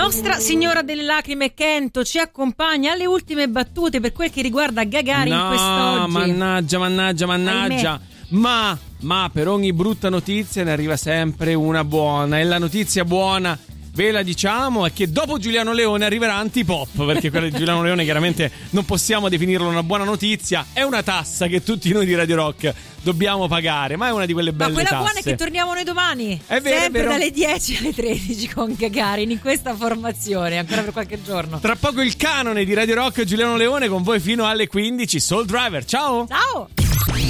Nostra Signora delle Lacrime Kento ci accompagna alle ultime battute per quel che riguarda Gagarin quest'oggi. Mannaggia. Ma per ogni brutta notizia ne arriva sempre una buona. E la notizia buona, ve la diciamo, è che dopo Giuliano Leone arriverà Antipop, perché quella di Giuliano Leone chiaramente non possiamo definirlo una buona notizia, è una tassa che tutti noi di Radio Rock dobbiamo pagare, ma è una di quelle belle tasse. Ma quella buona è che torniamo noi domani, è vero, sempre è vero. dalle 10 alle 13 con Gagarin in questa formazione, ancora per qualche giorno. Tra poco il canone di Radio Rock, Giuliano Leone con voi fino alle 15. Soul Driver, ciao!